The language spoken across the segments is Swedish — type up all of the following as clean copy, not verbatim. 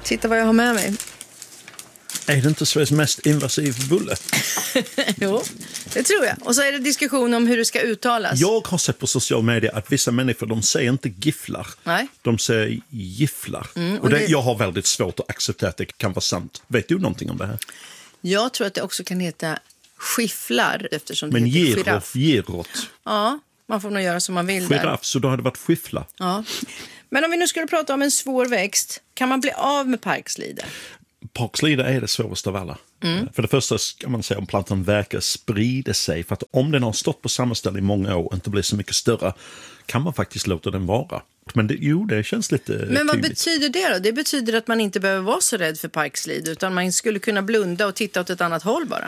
Titta vad jag har med mig. Är det inte Sveriges mest invasiv bulle? Jo, det tror jag. Och så är det diskussion om hur det ska uttalas. Jag har sett på social media att vissa människor, de säger inte gifflar. Nej. De säger gifflar. Och jag har väldigt svårt att acceptera att det kan vara sant. Vet du någonting om det här? Jag tror att det också kan heta skifflar eftersom det heter giraff. Girot. Ja, man får nog göra som man vill där. Giraff, så då hade det varit skiffla. Ja. Men om vi nu skulle prata om en svår växt, kan man bli av med parkslide? Parkslide är det svåraste av alla. För det första ska man säga om plantan verkar sprida sig. För att om den har stått på samma ställe i många år och inte blir så mycket större kan man faktiskt låta den vara. Men det känns lite Men vad tydligt. betyder det då? Det betyder att man inte behöver vara så rädd för parkslide utan man skulle kunna blunda och titta åt ett annat håll bara.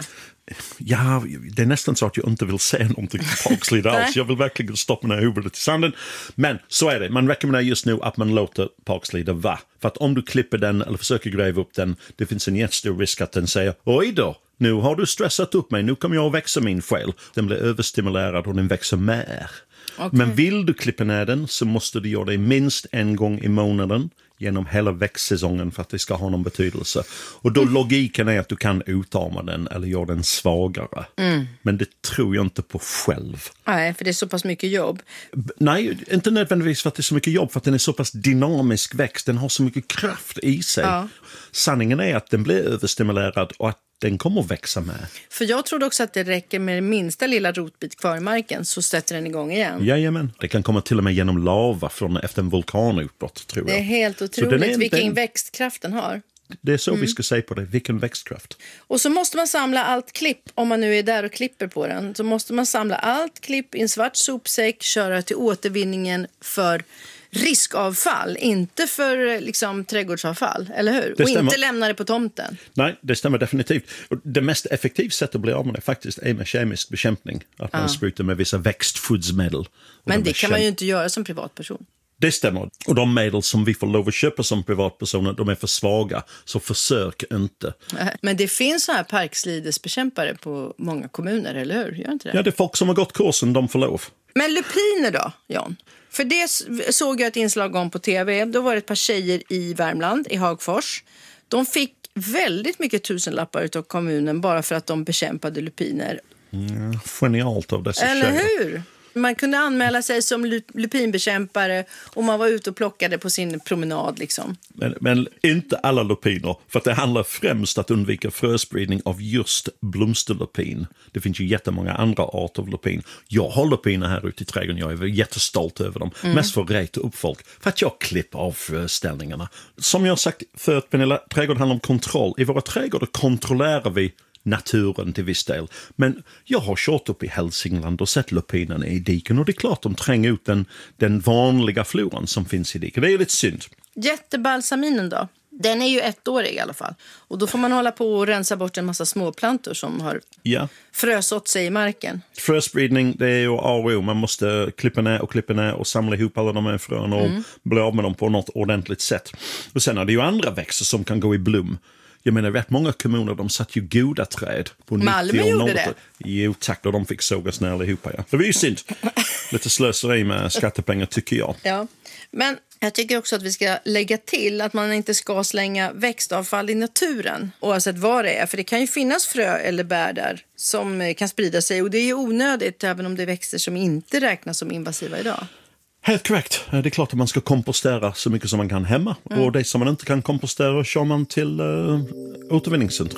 Ja, det är nästan så att jag inte vill säga någonting om parkslide alls. Jag vill verkligen stoppa ner huvudet i sanden. Men så är det. Man rekommenderar just nu att man låter parkslide vara. För att om du klipper den eller försöker gräva upp den, det finns en jättestor risk att den säger oj då, nu har du stressat upp mig, nu kommer jag att växa min själ. Den blir överstimulerad och den växer mer. Okay. Men vill du klippa ner den så måste du göra det minst en gång i månaden genom hela växtsäsongen för att det ska ha någon betydelse. Och då logiken är att du kan utarma den eller göra den svagare. Men det tror jag inte på själv. Nej, för det är så pass mycket jobb. Nej, inte nödvändigtvis för att det är så mycket jobb, för att den är så pass dynamisk växt. Den har så mycket kraft i sig. Ja. Sanningen är att den blir överstimulerad och att den kommer att växa med. För jag trodde också att det räcker med minsta lilla rotbit kvar i marken så sätter den igång igen. Jajamän, det kan komma till och med genom lava efter en vulkanutbrott, tror jag. Det är helt otroligt vilken växtkraft den har. Det är så vi ska säga på det, vilken växtkraft. Och så måste man samla allt klipp, om man nu är där och klipper på den. Så måste man samla allt klipp i en svart sopsäck, köra till återvinningen för riskavfall, inte för liksom trädgårdsavfall, eller hur? Och inte lämna det på tomten. Nej, det stämmer definitivt. Och det mest effektiva sättet att bli av med det faktiskt är med kemisk bekämpning. Att man sprutar med vissa växtskyddsmedel. Men det kan man ju inte göra som privatperson. Det stämmer. Och de medel som vi får lov att köpa som privatpersoner, de är för svaga. Så försök inte. Men det finns så här parkslidesbekämpare på många kommuner, eller hur? Gör inte det? Ja, det är folk som har gått kursen, de får lov. Men lupiner då, Jan? För det såg jag ett inslag om på tv. Då var det ett par tjejer i Värmland, i Hagfors. De fick väldigt mycket tusenlappar av kommunen bara för att de bekämpade lupiner. Genialt av dessa tjejer. Eller hur? Man kunde anmäla sig som lupinbekämpare och man var ute och plockade på sin promenad liksom. Men inte alla lupiner, för att det handlar främst att undvika fröspridning av just blomsterlupin. Det finns ju jättemånga andra arter av lupin. Jag har lupiner här ute i trädgården, jag är jättestolt över dem. Mest för att reta upp folk, för att jag klipper av fröställningarna. Som jag har sagt förut, Pernilla, trädgård handlar om kontroll. I våra trädgårdar kontrollerar vi naturen till viss del. Men jag har kört upp i Hälsingland och sett lupinerna i diken och det är klart de tränger ut den vanliga floran som finns i diken. Det är ju lite synd. Jättebalsaminen då? Den är ju 1 år i alla fall. Och då får man hålla på och rensa bort en massa småplantor som har frösått sig i marken. Fröspridning, det är ju A och O. Man måste klippa ner och samla ihop alla de här frön och bli av med dem på något ordentligt sätt. Och sen är det ju andra växter som kan gå i blom. Jag menar, rätt många kommuner, de satt ju goda träd på 90 Malmö och gjorde det. Jo, tack, och de fick sågas ner allihopa, ja. Det var ju synd. Lite slöseri med skattepengar, tycker jag. Ja, men jag tycker också att vi ska lägga till att man inte ska slänga växtavfall i naturen, oavsett vad det är. För det kan ju finnas frö eller bär där som kan sprida sig. Och det är ju onödigt, även om det är växter som inte räknas som invasiva idag. Helt korrekt. Det är klart att man ska kompostera så mycket som man kan hemma. Och det som man inte kan kompostera kör man till återvinningscentrum.